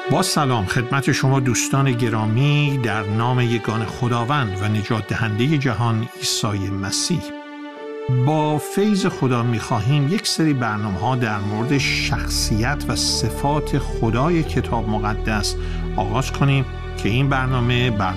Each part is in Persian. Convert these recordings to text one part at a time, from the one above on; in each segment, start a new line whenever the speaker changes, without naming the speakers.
با سلام خدمت شما دوستان گرامی در نام یگان خداوند و نجات دهنده جهان عیسی مسیح. با فیض خدا می‌خواهیم یک سری برنامه‌ها در مورد شخصیت و صفات خدای کتاب مقدس آغاز کنیم که این برنامه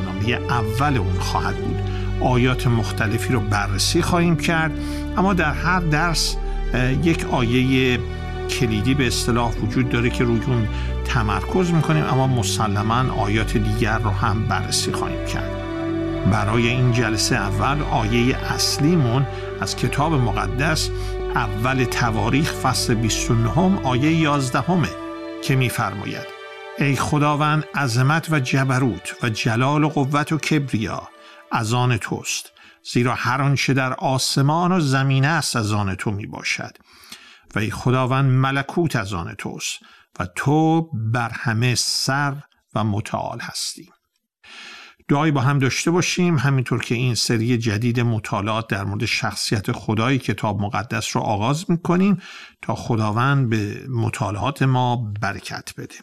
اول اون خواهد بود. آیات مختلفی رو بررسی خواهیم کرد، اما در هر درس یک آیه کلیدی به اصطلاح وجود داره که روی اون تمرکز میکنیم، اما مسلماً آیات دیگر رو هم بررسی خواهیم کرد. برای این جلسه اول آیه اصلیمون از کتاب مقدس اول تواریخ فصل 29 آیه 11 که میفرماید: ای خداوند، عظمت و جبروت و جلال و قوت و کبریا از آن توست، زیرا هر آنچه در آسمان و زمین است از آن تو می باشد. و ای خداوند، ملکوت از آن توست و تو بر همه سر و متعال هستی. دعایی با هم داشته باشیم، همینطور که این سری جدید مطالعات در مورد شخصیت خدای کتاب مقدس رو آغاز می‌کنیم تا خداوند به مطالعات ما برکت بده.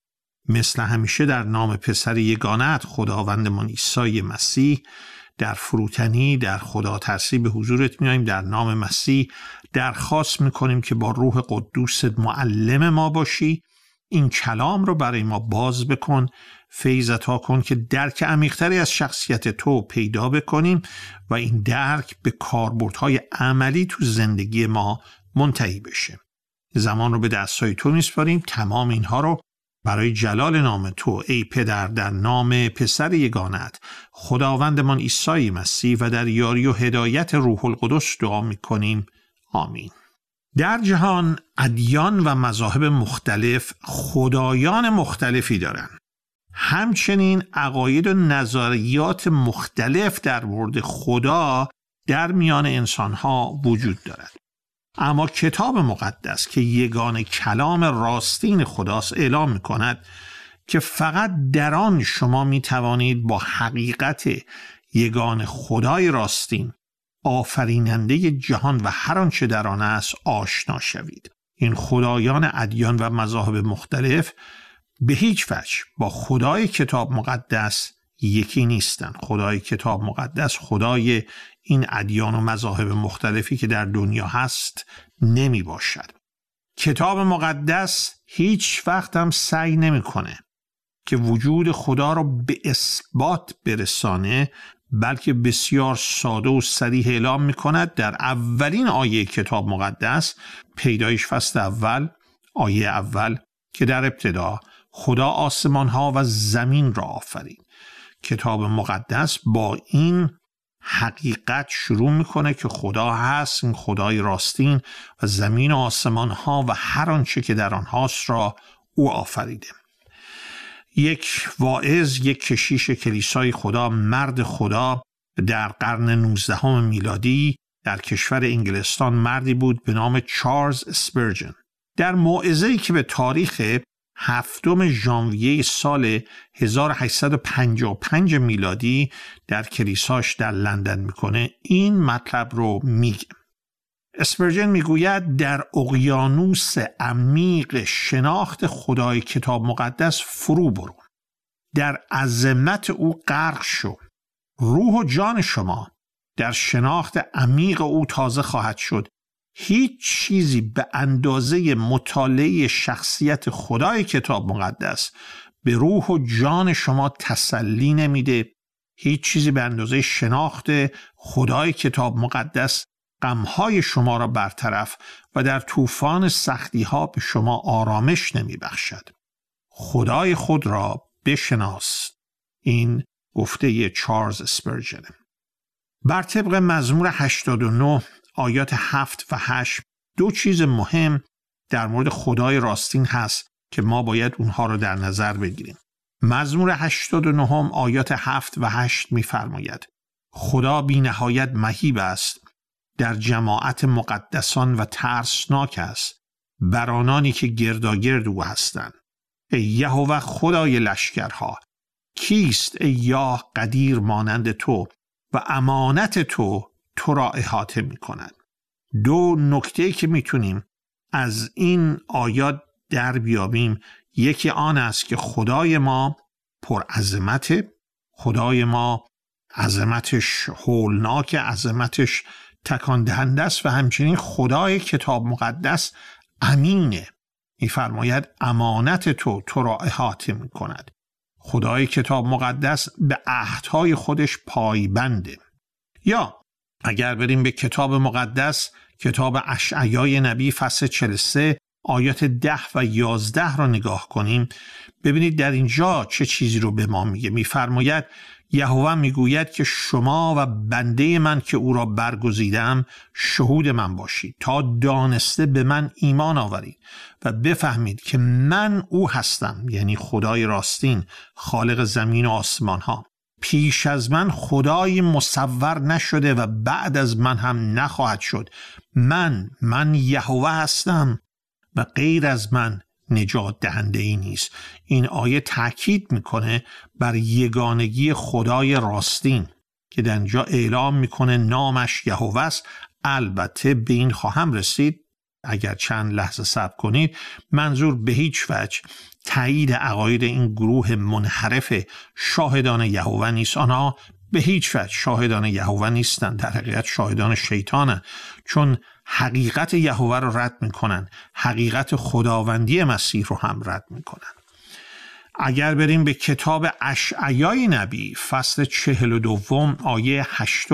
مثل همیشه در نام پسر یگانه‌ات خداوندمان عیسی مسیح در فروتنی در خدا ترسی به حضورت میاییم. در نام مسیح درخواست میکنیم که با روح قدوست معلم ما باشی، این کلام رو برای ما باز بکن، فیض عطا کن که درک عمیق‌تری از شخصیت تو پیدا بکنیم و این درک به کاربردهای عملی تو زندگی ما منتهی بشه. زمان رو به دستای تو میسپاریم، تمام اینها رو برای جلال نام تو ای پدر، در نام پسر یگانه‌ات خداوندمان عیسی مسیح و در یاری و هدایت روح القدس دعا میکنیم. آمین. در جهان ادیان و مذاهب مختلف خدایان مختلفی دارن. همچنین عقاید و نظریات مختلف در مورد خدا در میان انسانها وجود دارد. اما کتاب مقدس که یگان کلام راستین خداست اعلام می‌کند که فقط در آن شما می‌توانید با حقیقت یگان خدای راستین، آفریننده جهان و هر آنچه در آن است آشنا شوید. این خدایان ادیان و مذاهب مختلف به هیچ وجه با خدای کتاب مقدس یکی نیستند. خدای کتاب مقدس خدای این ادیان و مذاهب مختلفی که در دنیا هست نمی باشد. کتاب مقدس هیچ وقت هم سعی نمی کنه که وجود خدا را به اثبات برسانه، بلکه بسیار ساده و صریح اعلام می کند. در اولین آیه کتاب مقدس، پیدایش فصل اول آیه اول، که در ابتدا خدا آسمان ها و زمین را آفرید. کتاب مقدس با این حقیقت شروع میکنه که خدا هست، این خدای راستین و زمین و آسمان ها و هر آنچه که در آنهاست را او آفریده. یک واعظ، یک کشیش کلیسای خدا، مرد خدا، در قرن 19 میلادی در کشور انگلستان مردی بود به نام چارلز اسپرجن. در موعظه‌ای که به تاریخ 7 ژانویه سال 1855 میلادی در کلیساش در لندن میکنه، این مطلب رو میگه. اسپرجن میگوید در اقیانوس عمیق شناخت خدای کتاب مقدس فرو برو، در عظمت او غرق شو. روح و جان شما در شناخت عمیق او تازه خواهد شد. هیچ چیزی به اندازه مطالعه شخصیت خدای کتاب مقدس به روح و جان شما تسلی نمیده. هیچ چیزی به اندازه شناخت خدای کتاب مقدس غمهای شما را برطرف و در طوفان سختی ها به شما آرامش نمی بخشد. خدای خود را بشناس. این گفته چارلز اسپرجن. بر طبق مزمور 89 آیات 7 و 8 دو چیز مهم در مورد خدای راستین هست که ما باید اونها رو در نظر بگیریم. مزمور 89 آیات 7 و 8 می‌فرماید: خدا بی نهایت مهیب است، در جماعت مقدسان و ترسناک است بر آنانی که گرداگرد او هستند. ای یهوه خدای لشکرها، کیست ای یاه قدیر مانند تو و امانت تو را احاطه می کند. دو نکته که میتونیم از این آیات در بیابیم، یکی آن است که خدای ما پرعظمت، خدای ما عظمتش هولناک، عظمتش تکان دهنده است و همچنین خدای کتاب مقدس امینه. می‌فرماید امانت تو را احاطه می‌کند. خدای کتاب مقدس به عهدهای خودش پایبنده. یا اگر بریم به کتاب مقدس، کتاب اشعیای نبی فصل 43 آیات 10 و 11 را نگاه کنیم، ببینید در اینجا چه چیزی رو به ما میگه. می‌فرماید یهوه میگوید که شما و بنده من که او را برگزیدم شهود من باشید تا دانسته به من ایمان آورید و بفهمید که من او هستم، یعنی خدای راستین، خالق زمین و آسمان ها. پیش از من خدای مصور نشده و بعد از من هم نخواهد شد. من یهوه هستم و غیر از من نجات دهنده ای نیست. این آیه تاکید میکنه بر یگانگی خدای راستین که در اینجا اعلام میکنه نامش یهوه است. البته به این خواهم رسید اگر چند لحظه صبر کنید. منظور به هیچ وجه تایید عقاید این گروه منحرف شاهدان یهوه نیست. آنها به هیچ وجه شاهدان یهوه نیستند، در حقیقت شاهدان شیطانند، چون حقیقت یهوه رو رد میکنن، حقیقت خداوندی مسیح رو هم رد میکنن. اگر بریم به کتاب اشعیای نبی فصل 42 آیه 8،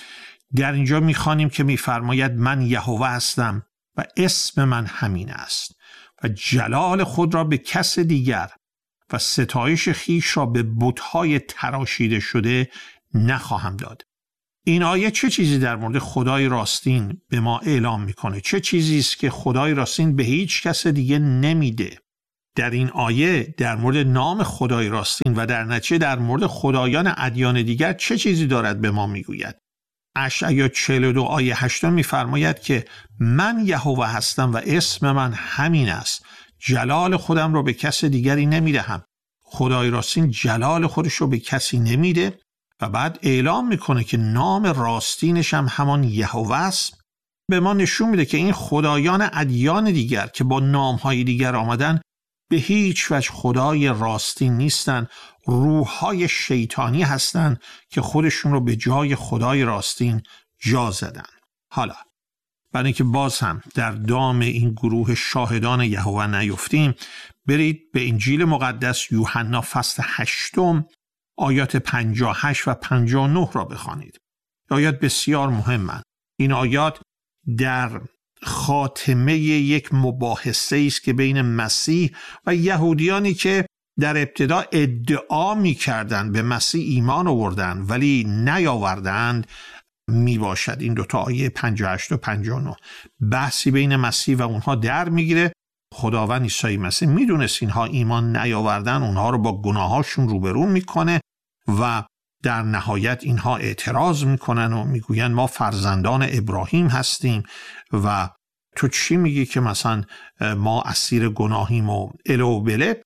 در اینجا میخوانیم که میفرماید من یهوه هستم و اسم من همین است و جلال خود را به کس دیگر و ستایش خیش را به بت‌های تراشیده شده نخواهم داد. این آیه چه چیزی در مورد خدای راستین به ما اعلام میکنه؟ چه چیزی است که خدای راستین به هیچ کس دیگه نمیده؟ در این آیه در مورد نام خدای راستین و در نتیجه در مورد خدایان ادیان دیگر چه چیزی دارد به ما میگوید؟ اشعیا 42 آیه 8 میفرماید که من یهوه هستم و اسم من همین است، جلال خودم رو به کس دیگری نمیدهم. خدای راستین جلال خودش رو به کسی نمیده و بعد اعلام میکنه که نام راستینش هم همان یهوه است. به ما نشون میده که این خدایان ادیان دیگر که با نامهای دیگر آمدن به هیچ وجه خدای راستین نیستن، روحهای شیطانی هستند که خودشون رو به جای خدای راستین جا زدن. حالا برای اینکه باز هم در دام این گروه شاهدان یهوه نیفتیم، برید به انجیل مقدس یوحنا فصل 8 آیات 58 و 59 را بخوانید. آیات بسیار مهمند. این آیات در خاتمه یک مباحثه است که بین مسیح و یهودیانی که در ابتدا ادعا می‌کردند به مسیح ایمان آوردند ولی نیاوردند می باشد. این دوتا آیه 58 و 59 بحثی بین مسیح و اونها در میگیره. خداوند عیسی مسیح میدونست اینها ایمان نیاوردن، اونها رو با گناهاشون روبرو میکنه و در نهایت اینها اعتراض میکنن و میگوین ما فرزندان ابراهیم هستیم و تو چی میگی که مثلا ما اسیر گناهیم و اله و بله.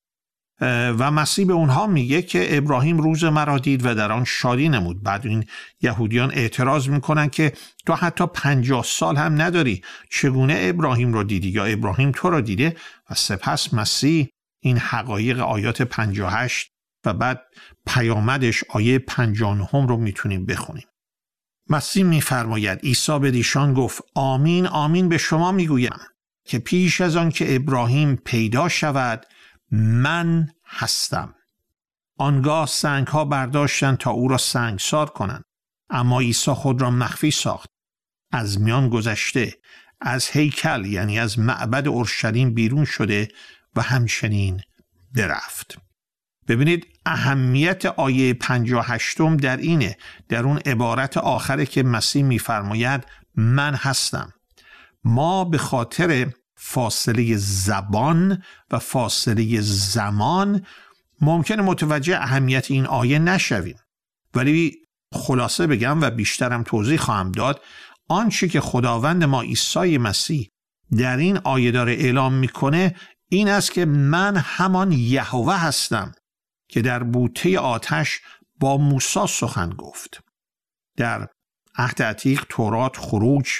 و مسیح به اونها میگه که ابراهیم روز مرا دید و در آن شادی نمود. بعد این یهودیان اعتراض میکنن که تو حتی 50 سال هم نداری، چگونه ابراهیم رو دیدی یا ابراهیم تو رو دیده؟ و سپس مسیح این حقایق آیات 58 و بعد پیامدش آیه 59 رو میتونیم بخونیم. مسیح میفرماید عیسی به ایشان گفت آمین آمین به شما میگویم که پیش از آن که ابراهیم پیدا شود من هستم. آنگاه سنگ ها برداشتند تا او را سنگسار کنند، اما عیسی خود را مخفی ساخت، از میان گذشته، از هیکل یعنی از معبد اورشلیم بیرون شده و همچنین برفت. ببینید اهمیت آیه 58 در اینه، در اون عبارت آخره که مسیح میفرماید من هستم. ما به خاطر فاصله زبان و فاصله زمان ممکنه متوجه اهمیت این آیه نشویم، ولی خلاصه بگم و بیشترم توضیح خواهم داد، آنچه که خداوند ما عیسی مسیح در این آیه داره اعلام میکنه این است که من همان یهوه هستم که در بوته آتش با موسی سخن گفت. در عهد عتیق تورات، خروج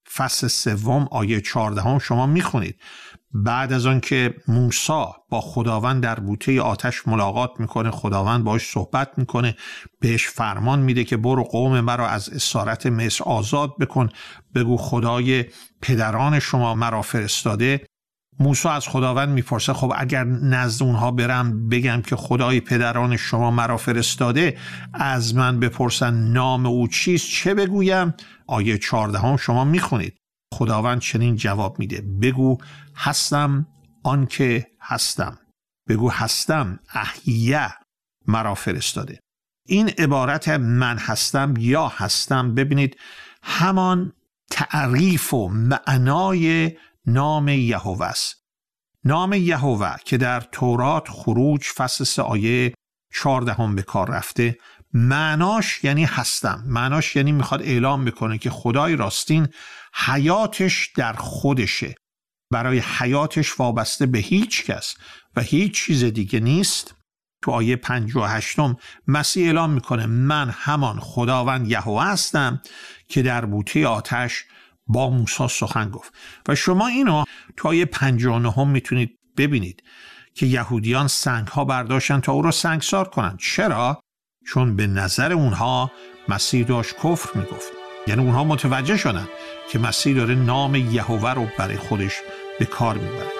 فصل 3 آیه 14 شما میخونید بعد از آن که موسی با خداوند در بوته آتش ملاقات میکنه، خداوند باهاش صحبت میکنه، بهش فرمان میده که برو قوم مرا از اسارت مصر آزاد بکن، بگو خدای پدران شما مرا فرستاده. موسی از خداوند میپرسه خب اگر نزد اونها برم بگم که خدای پدران شما مرا فرستاده، از من بپرسن نام او چیست، چه بگویم؟ آیه 14 شما میخونید خداوند چنین جواب میده، بگو هستم آنکه هستم، بگو هستم احیه مرا فرستاده. این عبارت من هستم یا هستم، ببینید همان تعریف و معنای نام یهوه است. نام یهوه که در تورات خروج فصل 3 آیه 14 به کار رفته، معناش یعنی هستم، معناش یعنی میخواد اعلام بکنه که خدای راستین حیاتش در خودشه، برای حیاتش وابسته به هیچ کس و هیچ چیز دیگه نیست. تو آیه 58 مسیح اعلام میکنه من همان خداوند یهوه هستم که در بوته آتش با موسی سخن گفت. و شما اینو تو آیه 59 میتونید ببینید که یهودیان سنگ ها برداشتن تا او را سنگسار کنن. چرا؟ چون به نظر اونها مسیح داشت کفر میگفت. یعنی اونها متوجه شدن که مسیح داره نام یهوه رو برای خودش به کار میبره.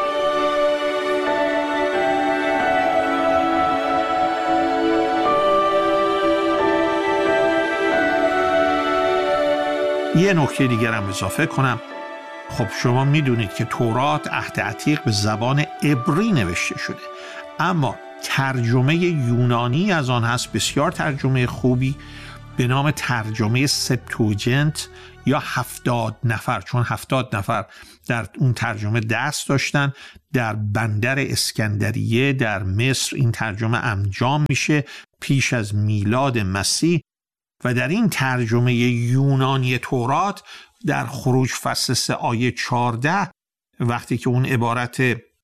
یه نکته دیگر هم اضافه کنم. خب شما میدونید که تورات عهد عتیق به زبان عبری نوشته شده، اما ترجمه یونانی از آن هست، بسیار ترجمه خوبی، به نام ترجمه سپتوجنت یا 70 نفر، چون 70 نفر در اون ترجمه دست داشتن. در بندر اسکندریه در مصر این ترجمه انجام میشه پیش از میلاد مسیح و در این ترجمه یونانی تورات در خروج فصل 3 آیه 14 وقتی که اون عبارت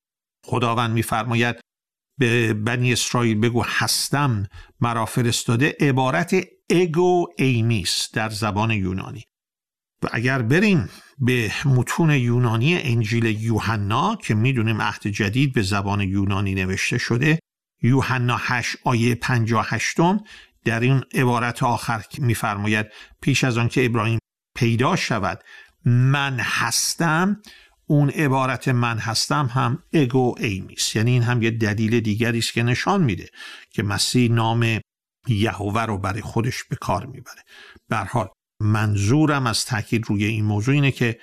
خداوند میفرماید به بنی اسرائیل بگو هستم مرا فرستاده، عبارت اگو ایمیس در زبان یونانی. و اگر بریم به متون یونانی انجیل یوحنا که میدونیم عهد جدید به زبان یونانی نوشته شده، یوحنا 8 آیه 58 در این عبارت آخر میفرماید پیش از آن که ابراهیم پیدا شود من هستم، اون عبارت من هستم هم اگو ایمیس، یعنی این هم یه دلیل دیگری است که نشان میده که مسیح نام یهوه رو برای خودش به کار میبره. به هر حال منظورم از تاکید روی این موضوع اینه که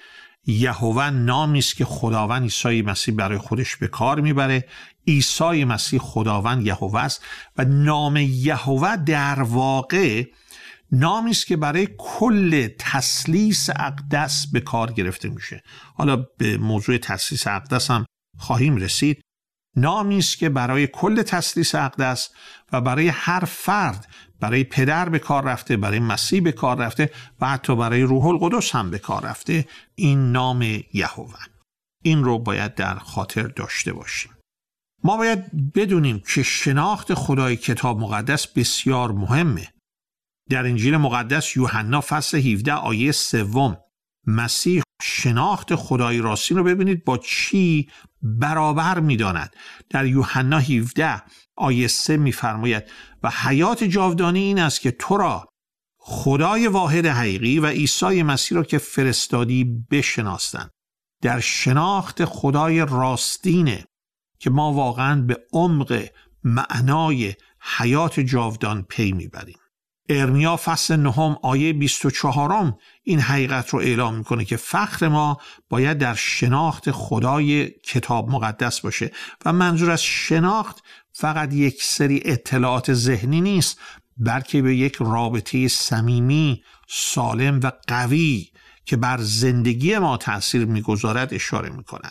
یهوه نامی است که خداوند عیسی مسیح برای خودش به کار میبره. عیسی مسیح خداوند یهوه است و نام یهوه در واقع نامی است که برای کل تثلیث اقدس به کار گرفته میشه. حالا به موضوع تثلیث اقدس هم خواهیم رسید. نامی است که برای کل تثلیث اقدس و برای هر فرد، برای پدر به کار رفته، برای مسیح به کار رفته و حتی برای روح القدس هم به کار رفته. این نام یهوه، این رو باید در خاطر داشته باشیم. ما باید بدونیم که شناخت خدای کتاب مقدس بسیار مهمه. در انجیل مقدس یوحنا فصل 17 آیه 3 مسیح شناخت خدای راستین رو ببینید با چی برابر می‌داند. در یوحنا 17 آیه 3 می‌فرماید و حیات جاودانی این است که تو را خدای واحد حقیقی و عیسی مسیح را که فرستادی بشناسند. در شناخت خدای راستینه که ما واقعاً به عمق معنای حیات جاودان پی میبریم. ارمیا فصل 9 آیه 24 این حقیقت رو اعلام میکنه که فخر ما باید در شناخت خدای کتاب مقدس باشه و منظور از شناخت فقط یک سری اطلاعات ذهنی نیست، بلکه به یک رابطه صمیمی، سالم و قوی که بر زندگی ما تأثیر میگذارد اشاره میکند.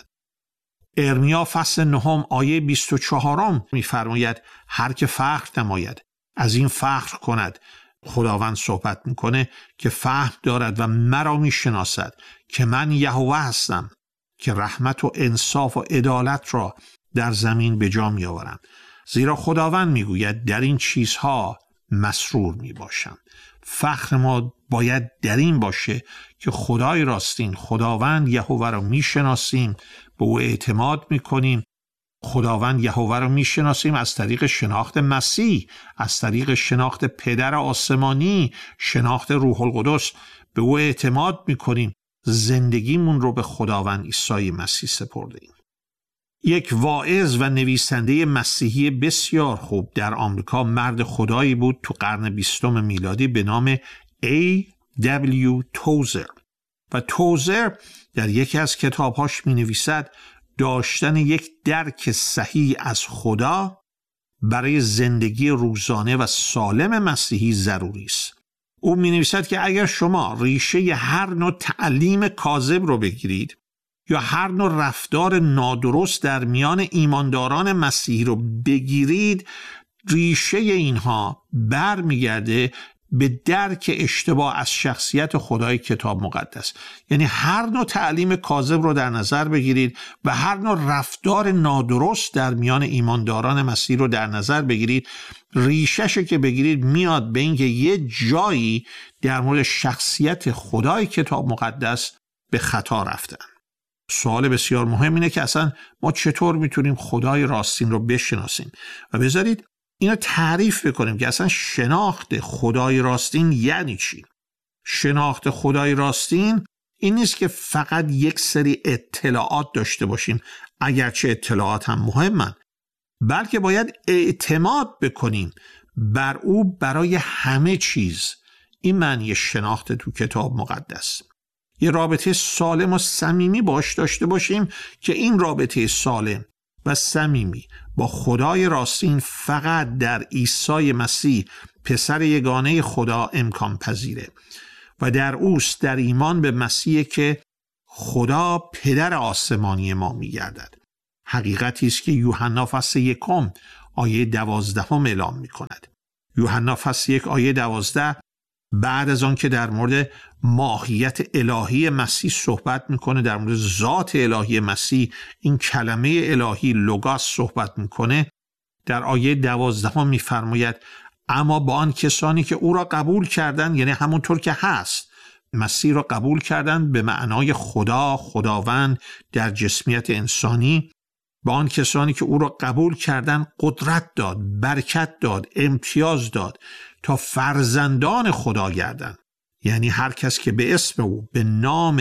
ارمیا فصل 9 آیه 24 میفرماید هر که فخر نماید از این فخر کند. خداوند صحبت میکنه که فهم دارد و مرا میشناسد که من یهوه هستم که رحمت و انصاف و عدالت را در زمین به جا میآورم. زیرا خداوند میگوید در این چیزها مسرور میباشم. فخر ما باید در این باشه که خدای راستین، خداوند یهوه را میشناسیم، به او اعتماد میکنیم. خداوند یهوه را میشناسیم از طریق شناخت مسیح، از طریق شناخت پدر آسمانی، شناخت روح القدس. به او اعتماد میکنیم، زندگیمون رو به خداوند عیسی مسیح سپردیم. یک واعظ و نویسنده مسیحی بسیار خوب در آمریکا، مرد خدایی بود تو قرن 20 میلادی به نام A.W. توزر. و توزر در یکی از کتابهاش می نویسد داشتن یک درک صحیح از خدا برای زندگی روزانه و سالم مسیحی ضروری است. او می نویسد که اگر شما ریشه هر نوع تعلیم کاذب رو بگیرید یا هر نوع رفتار نادرست در میان ایمانداران مسیحی رو بگیرید، ریشه اینها برمیگرده به درک اشتباه از شخصیت خدای کتاب مقدس. یعنی هر نوع تعلیم کاذب رو در نظر بگیرید و هر نوع رفتار نادرست در میان ایمانداران مسیح رو در نظر بگیرید، ریشه‌شو که بگیرید میاد به اینکه یه جایی در مورد شخصیت خدای کتاب مقدس به خطا رفتن. سوال بسیار مهم اینه که اصلا ما چطور میتونیم خدای راستین رو بشناسیم و بذارید اینو تعریف بکنیم که اصلا شناخت خدای راستین یعنی چی. شناخت خدای راستین این نیست که فقط یک سری اطلاعات داشته باشیم، اگرچه اطلاعات هم مهمن، بلکه باید اعتماد بکنیم بر او برای همه چیز. این معنی شناخت تو کتاب مقدس. یه رابطه سالم و صمیمی باش داشته باشیم که این رابطه سالم و صمیمی با خدای راستین فقط در عیسی مسیح پسر یگانه خدا امکان پذیره و در اوست، در ایمان به مسیح که خدا پدر آسمانی ما می‌گردد. حقیقتی است که یوحنا فصل 1 آیه 12 اعلام می‌کند. یوحنا فصل 1 آیه 12 بعد از آن که در مورد ماهیت الهی مسیح صحبت میکنه، در مورد ذات الهی مسیح، این کلمه الهی لوگاس صحبت میکنه، در آیه 12 میفرماید اما با آن کسانی که او را قبول کردند، یعنی همونطور که هست مسیح را قبول کردند به معنای خدا، خداوند در جسمیت انسانی، با آن کسانی که او را قبول کردند قدرت داد، برکت داد، امتیاز داد تا فرزندان خدا گردند. یعنی هر کس که به اسم او، به نام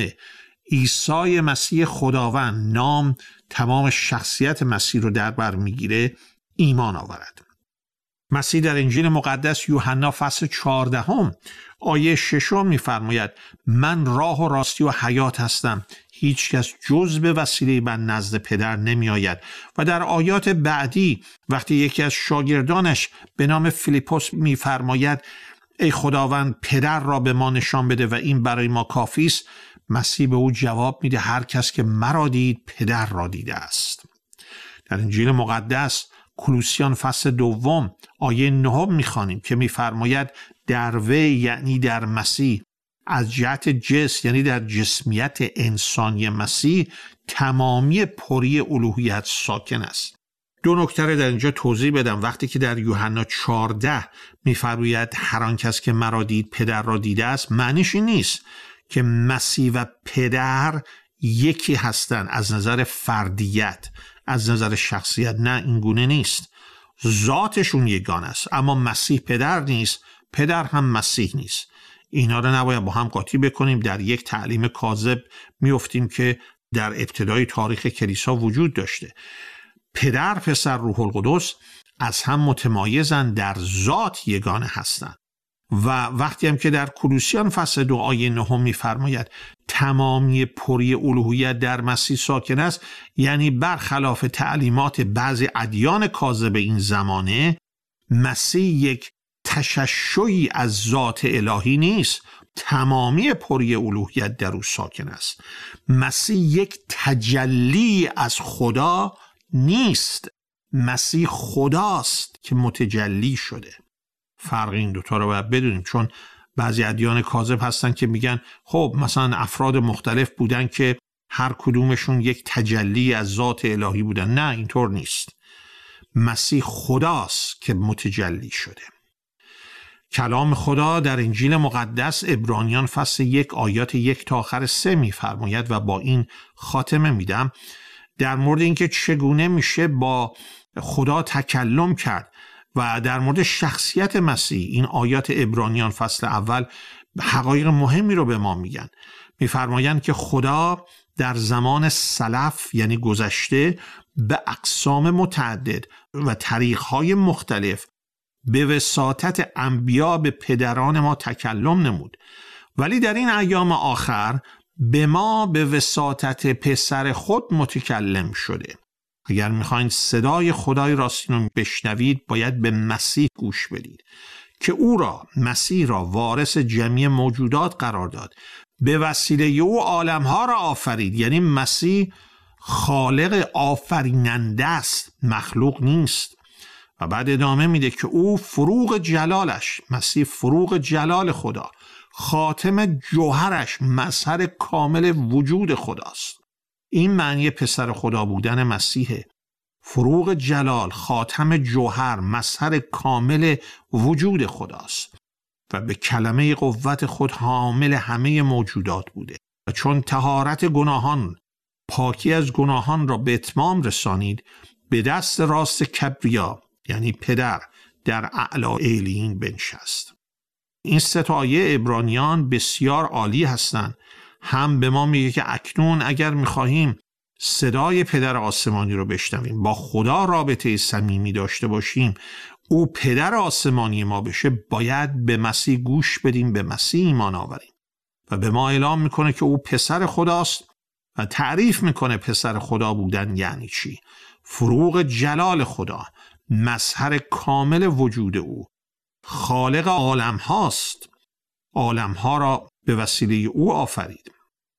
عیسی مسیح خداوند، نام تمام شخصیت مسیح رو در بر میگیره، ایمان آورد. مسیح در انجیل مقدس یوحنا فصل 14 آیه 6 میفرماید من راه و راستی و حیات هستم، هیچ کس جز به وسیله من نزد پدر نمی آید. و در آیات بعدی وقتی یکی از شاگردانش به نام فیلیپوس میفرماید ای خداوند پدر را به ما نشان بده و این برای ما کافی است، مسیح به او جواب میده هر کس که مرا دید پدر را دیده است. در انجیل مقدس کولوسیان فصل 2 آیه 9 میخوانیم که میفرماید در وی، یعنی در مسیح، از جهت جسم، یعنی در جسمیت انسانی مسیح، تمامی پری الوهیت ساکن است. دو نکته در اینجا توضیح بدم. وقتی که در یوحنا 14 میفرماید هر آن کس که مرا دید پدر را دیده است، معنیش این نیست که مسیح و پدر یکی هستند از نظر فردیت، از نظر شخصیت. نه، این گونه نیست. ذاتشون یگانه است، اما مسیح پدر نیست، پدر هم مسیح نیست. اینا رو نباید با هم قاطی بکنیم. در یک تعلیم کاذب میافتیم که در ابتدای تاریخ کلیسا وجود داشته. پدر، پسر، روح القدس از هم متمایزن، در ذات یگانه هستند. و وقتی هم که در کولوسیان فصل 2 آیه 9 میفرماید تمامی پری الوهیت در مسیح ساکن است، یعنی برخلاف تعلیمات بعضی ادیان کاذب این زمانه، مسیح یک تششعی از ذات الهی نیست، تمامی پری الوهیت در او ساکن است. مسیح یک تجلی از خدا نیست، مسیح خداست که متجلی شده. فرق این دوتا رو باید بدونیم، چون بعضی ادیان کاذب هستن که میگن خب مثلا افراد مختلف بودن که هر کدومشون یک تجلی از ذات الهی بودن. نه، اینطور نیست. مسیح خداست که متجلی شده. کلام خدا در انجیل مقدس عبرانیان فصل 1 آیات 1 تا آخر 3 می‌فرماید و با این خاتمه میدم در مورد اینکه چگونه میشه با خدا تکلم کرد و در مورد شخصیت مسیح. این آیات عبرانیان فصل اول حقایق مهمی رو به ما میگن. میفرمایند که خدا در زمان سلف یعنی گذشته به اقسام متعدد و طریق‌های مختلف به وساطت انبیا به پدران ما تکلم نمود، ولی در این ایام آخر به ما به وساطت پسر خود متکلم شده. اگر میخواین صدای خدای راستین رو بشنوید باید به مسیح گوش بدید که او را، مسیح را وارث جمعی موجودات قرار داد، به وسیله او عالمها را آفرید. یعنی مسیح خالق آفریننده است، مخلوق نیست. و بعد ادامه میده که او فروغ جلالش، مسیح فروغ جلال خدا، خاتم جوهرش، مظهر کامل وجود خداست. این معنی پسر خدا بودن مسیحه. فروغ جلال، خاتم جوهر، مظهر کامل وجود خداست و به کلمه قوت خود حامل همه موجودات بوده و چون طهارت گناهان، پاکی از گناهان را به اتمام رسانید، به دست راست کبریا یعنی پدر در اعلی علیین بنشست. این 3 آیه عبرانیان بسیار عالی هستند. هم به ما میگه که اکنون اگر میخواهیم صدای پدر آسمانی رو بشنویم، با خدا رابطه صمیمی داشته باشیم، او پدر آسمانی ما بشه، باید به مسیح گوش بدیم، به مسیح ایمان آوریم. و به ما اعلام میکنه که او پسر خداست و تعریف میکنه پسر خدا بودن یعنی چی. فروغ جلال خدا، مظهر کامل وجود او، خالق عالم هاست، عالم ها را به وسیله او آفرید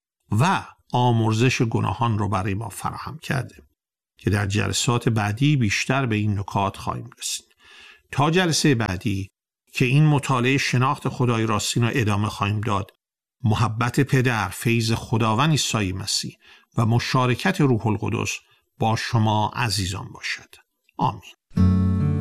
و آمرزش گناهان رو برای ما فراهم کرده که در جلسات بعدی بیشتر به این نکات خواهیم رسید. تا جلسه بعدی که این مطالعه شناخت خدای راستین رو ادامه خواهیم داد، محبت پدر، فیض خداوند عیسی مسیح و مشارکت روح القدس با شما عزیزان باشد. آمین.